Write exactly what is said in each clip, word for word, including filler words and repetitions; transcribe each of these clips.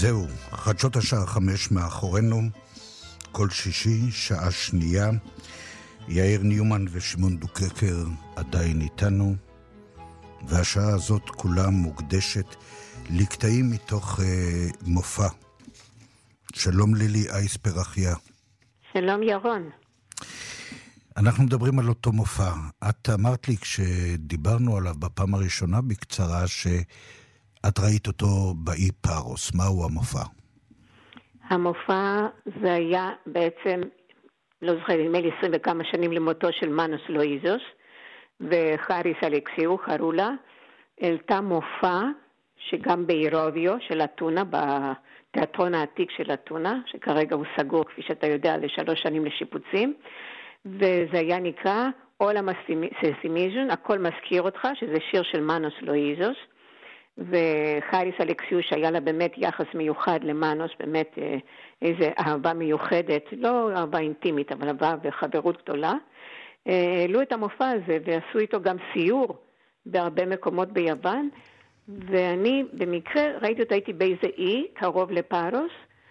זהו, חדשות השעה חמש מאחורינו, כל שישי, שעה שנייה. יאיר ניומן ושמעון דוקקר עדיין איתנו, והשעה הזאת כולה מוקדשת לקטעים מתוך אה, מופע. שלום לילי אייס פרחיה. שלום ירון. אנחנו מדברים על אותו מופע. את אמרת לי כשדיברנו עליו בפעם הראשונה בקצרה שאת ראית אותו באי פארוס. מהו המופע? המופע זה היה בעצם, לא זוכר, נדמה לי עשרים וכמה שנים למותו של מנוס לואיזוס, וחריס אלכסיו חרולה, העלתה מופע שגם באירוביו של אתונה, בתיאטרון העתיק של אתונה, שכרגע הוא סגור, כפי שאתה יודע, לשלוש שנים לשיפוצים, וזה היה נקרא עולם הסימיז'ון, הכל מזכיר אותך, שזה שיר של מנוס לואיזוס, וחריס אלכסיו שהיה לה באמת יחס מיוחד למנוס, באמת איזו אהבה מיוחדת, לא אהבה אינטימית, אבל אהבה וחברות גדולה. העלו את המופע הזה ועשו איתו גם סיור בהרבה מקומות ביוון, ואני במקרה ראיתי אותו, הייתי באיזה אי קרוב לפארוס,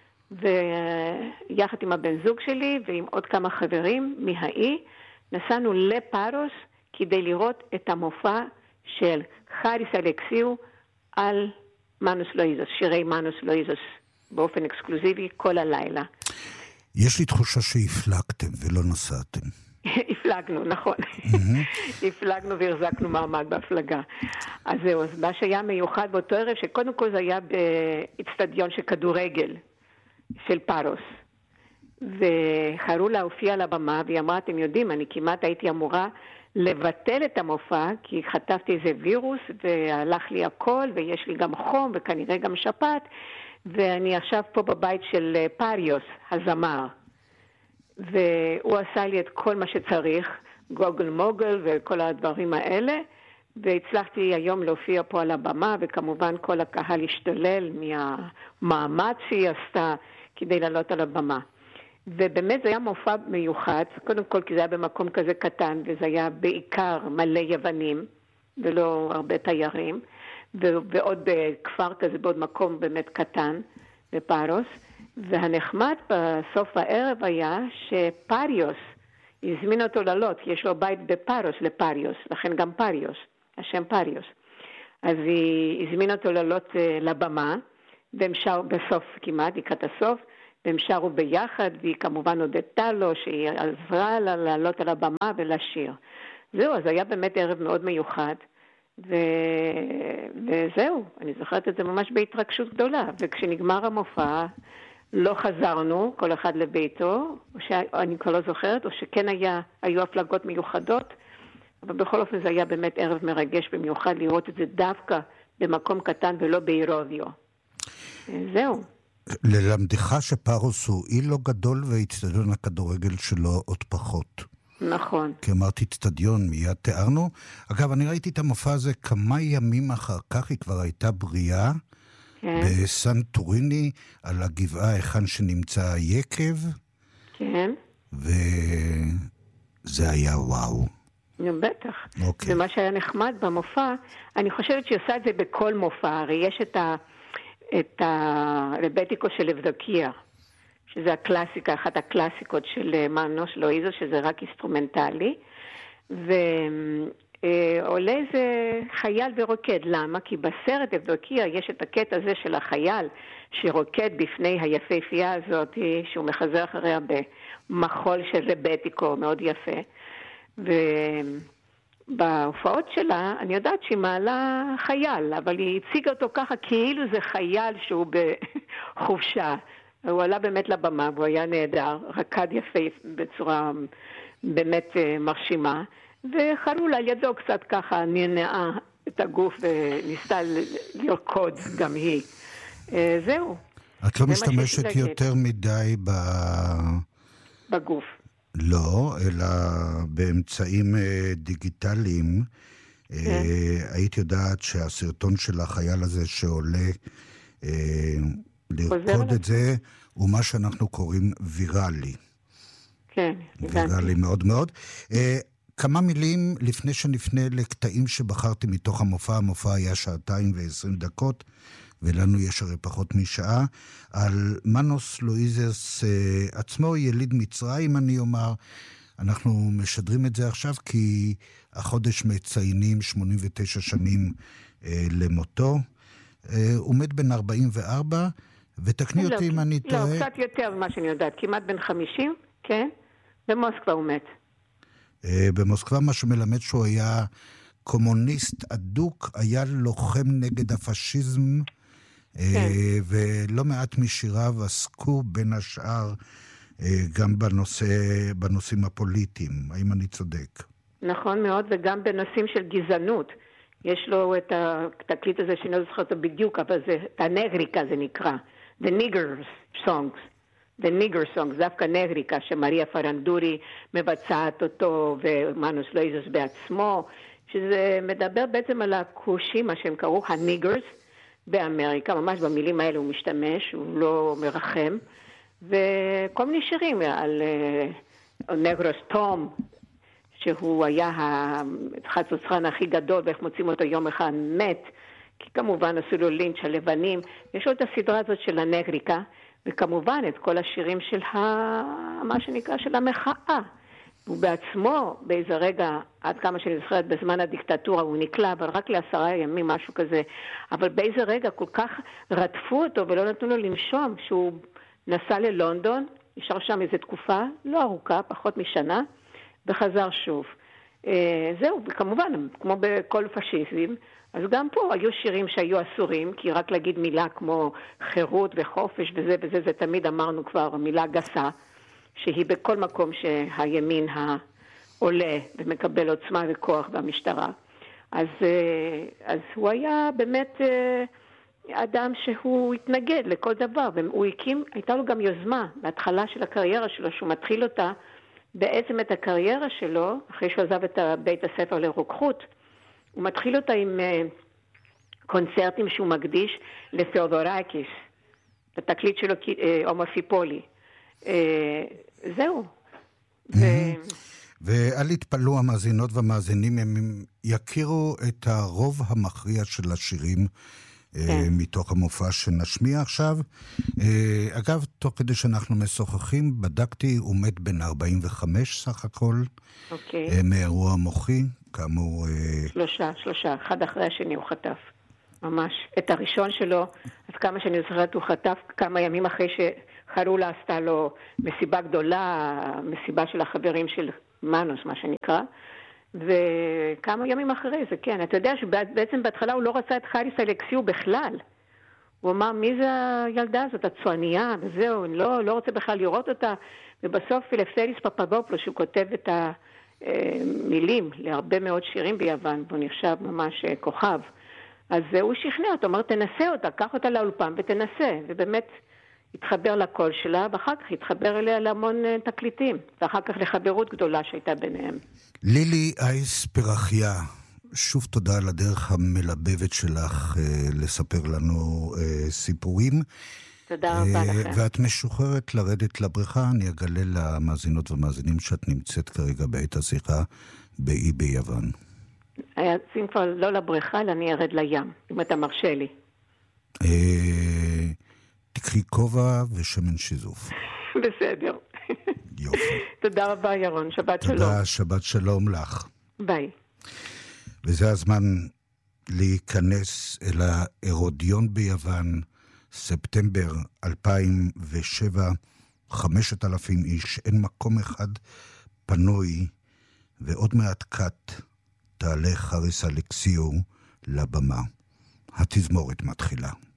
ויחד עם הבן זוג שלי ועם עוד כמה חברים מהאי, נסענו לפארוס כדי לראות את המופע של חריס אלכסיו על מנוס לואיזוס, שירי מנוס לואיזוס באופן אקסקלוזיבי כל הלילה. יש לי תחושה שהפלגתם ולא נסעתם. הפלגנו, נכון. הפלגנו והרזקנו מעמד בהפלגה. אז זהו, אז מה שהיה מיוחד באותו ערב, שקודם כל זה היה באצטדיון של כדורגל של פארוס. וחרולה הופיעה על הבמה, והיא אמרה, אתם יודעים, אני כמעט הייתי אמורה לבטל את המופע, כי חטפתי איזה וירוס, והלך לי הכל, ויש לי גם חום, וכנראה גם שפעת, ואני עכשיו פה בבית של פריוס, הזמר. והוא עשה לי את כל מה שצריך, גוגל מוגל וכל הדברים האלה, והצלחתי היום להופיע פה על הבמה, וכמובן כל הקהל השתולל מהמאמץ שהיא עשתה כדי לעלות על הבמה. ובאמת זה היה מופע מיוחד, קודם כל כי זה היה במקום כזה קטן, וזה היה בעיקר מלא יוונים, ולא הרבה תיירים, ועוד בכפר כזה, בעוד מקום באמת קטן, בפארוס, והנחמד בסוף הערב היה שפריוס הזמין אותו לעלות, כי יש לו בית בפארוס לפריוס, לכן גם פריוס, השם פריוס. אז היא הזמינה אותו לעלות לבמה, והם שרו בסוף כמעט, לקראת הסוף, והם שרו ביחד, והיא כמובן הודתה לו שהיא עזרה לה לעלות על הבמה ולשיר. זהו, אז היה באמת ערב מאוד מיוחד, ו... וזהו, אני זוכרת את זה ממש בהתרגשות גדולה, וכשנגמר המופע, לא חזרנו, כל אחד לביתו, או שאני כבר לא זוכרת, או שכן היה, היו הפלגות מיוחדות, אבל בכל אופן זה היה באמת ערב מרגש במיוחד לראות את זה דווקא במקום קטן ולא באירוביו. זהו. ללמדך שפארוס הוא אי לא גדול והאצטדיון הכדורגל שלו עוד פחות. נכון. כי אמרתי אצטדיון, מיד תיארנו. אגב, אני ראיתי את המופע הזה כמה ימים אחר כך, היא כבר הייתה בריאה, כן. בסן טוריני, על הגבעה היכן שנמצא היקב. כן. וזה היה וואו. נו, בטח. אוקיי. ומה שהיה נחמד במופע, אני חושבת שהיא עושה את זה בכל מופע, הרי יש את ה... את הרבטיקו של אבדוקיה, שזה הקלאסיקה, אחת הקלאסיקות של מנוס לואיזוס, שזה רק אינסטרומנטלי, ועולה איזה חייל ורוקד. למה? כי בסרט אבדוקיה יש את הקטע הזה של החייל שרוקד בפני היפהפייה הזאת, שהוא מחזר אחריה במחול של רבטיקו, מאוד יפה. ו... בהופעות שלה, אני יודעת שהיא מעלה חייל, אבל היא הציגה אותו ככה כאילו זה חייל שהוא בחופשה. הוא עלה באמת לבמה, והוא היה נהדר, רקד יפה בצורה באמת מרשימה, וחרולה על ידו קצת ככה נענעה את הגוף וניסתה לרקוד גם היא. זהו. את לא משתמשת יותר מדי ב... בגוף. לא, אלא באמצעים דיגיטליים. היית יודעת שהסרטון של החייל הזה שעולה לרקוד את זה, הוא מה שאנחנו קוראים ויראלי. כן, ויראלי מאוד מאוד. כמה מילים לפני שנפנה לקטעים שבחרתי מתוך המופע. המופע היה שעתיים ועשרים דקות, ולנו יש הרי פחות משעה, על מנוס לואיזס uh, עצמו, יליד מצרים, אני אומר. אנחנו משדרים את זה עכשיו כי החודש מציינים שמונים ותשע שנים uh, למותו. Uh, הוא מת בן ארבעים וארבע, ותקני אותי אם אני טועה. לא, קצת יותר ממה שאני יודעת, כמעט בן חמישים, כן? במוסקבה הוא מת. במוסקבה, מה שמלמד שהוא היה קומוניסט אדוק, היה לוחם נגד הפשיזם, כן. ולא מעט משיריו עסקו בין השאר גם בנושא, בנושאים הפוליטיים. האם אני צודק? נכון מאוד, וגם בנושאים של גזענות. יש לו את התקליט הזה שאני לא זוכרת בדיוק, אבל זה, הנגריקה זה נקרא. The Niggers Songs. The Nigger Songs, דווקא נגריקה, שמריה פרנדורי מבצעת אותו, ומנוס לואיזס בעצמו, שזה מדבר בעצם על הכושים, מה שהם קראו, הניגרס באמריקה, ממש במילים האלה הוא משתמש, הוא לא מרחם, וכל מיני שירים על uh, נגרוס תום, שהוא היה החצוצרן הכי גדול, ואיך מוצאים אותו יום אחד מת, כי כמובן עשו לו לינץ' הלבנים. יש לו את הסדרה הזאת של הנגריקה, וכמובן את כל השירים של ה... מה שנקרא של המחאה. הוא בעצמו באיזה רגע, עד כמה שאני זוכרת, בזמן הדיקטטורה הוא נקלע, אבל רק לעשרה ימים, משהו כזה. אבל באיזה רגע כל כך רדפו אותו ולא נתנו לו לנשום, שהוא נסע ללונדון, נשאר שם איזו תקופה, לא ארוכה, פחות משנה, וחזר שוב. זהו, וכמובן, כמו בכל פשיזם, אז גם פה היו שירים שהיו אסורים, כי רק להגיד מילה כמו חירות וחופש וזה וזה, זה תמיד אמרנו כבר מילה גסה, שהיא בכל מקום שהימין העולה ומקבל עוצמה וכוח במשטרה. אז, אז הוא היה באמת אדם שהוא התנגד לכל דבר, והוא הקים, הייתה לו גם יוזמה בהתחלה של הקריירה שלו, שהוא מתחיל אותה, בעצם את הקריירה שלו, אחרי שהוא עזב את בית הספר לרוקחות, הוא מתחיל אותה עם uh, קונצרטים שהוא מקדיש לתיאודורקיס, התקליט שלו הומופיפולי. Uh, זהו. ו... ואל יתפלו המאזינות והמאזינים, הם יכירו את הרוב המכריע של השירים כן. מתוך המופע שנשמיע עכשיו. אגב, תוך כדי שאנחנו משוחחים, בדקתי, הוא מת בן ארבעים וחמש סך הכל, אוקיי. מאירוע מוחי, כאמור... שלושה, שלושה, אחד אחרי השני הוא חטף, ממש. את הראשון שלו, אז כמה שאני זוכרת, הוא חטף כמה ימים אחרי שחרולה עשתה לו מסיבה גדולה, מסיבה של החברים של מנוס, מה שנקרא, וכמה ימים אחרי זה, כן. אתה יודע שבעצם בהתחלה הוא לא רצה את חריס אלכסיו בכלל. הוא אמר, מי זה הילדה הזאת, הצועניה, וזהו, אני לא, לא רוצה בכלל לראות אותה. ובסוף פילפסריס פפדופולוס, שהוא כותב את המילים להרבה מאוד שירים ביוון, והוא נחשב ממש כוכב. אז הוא שכנע אותו, אמר, תנסה אותה, קח אותה לאולפן ותנסה. ובאמת התחבר לקול שלה, ואחר כך התחבר אליה להמון תקליטים, ואחר כך לחברות גדולה שהייתה ביניהם. לילי אייס פרחיה, שוב תודה על הדרך המלבבת שלך אה, לספר לנו אה, סיפורים. תודה רבה אה, לכם. ואת משוחררת לרדת לבריכה, אני אגלה למאזינות ומאזינים שאת נמצאת כרגע בעת השיחה באי ביוון. אם כבר לא לבריכה, אלא אני ארד לים, אם אתה מרשה לי. אה, תקחי כובע ושמן שיזוף. בסדר. יופי. תודה רבה ירון, שבת שלום. תודה, שבת שלום לך. ביי. וזה הזמן להיכנס אל האירודיון ביוון, ספטמבר אלפיים ושבע, חמשת אלפים איש, אין מקום אחד פנוי, ועוד מעט קט תעלה חריס אלכסיו לבמה. התזמורת מתחילה.